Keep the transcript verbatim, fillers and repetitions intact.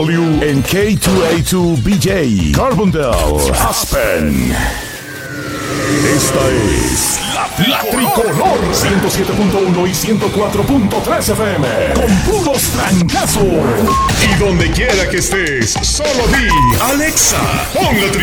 En K dos A dos B J, Carbondale, Aspen. Esta es la, la Tricolor ciento siete punto uno y ciento cuatro punto tres F M. Con puros trancazos. Y donde quiera que estés, solo di Alexa, pon la Tricolor.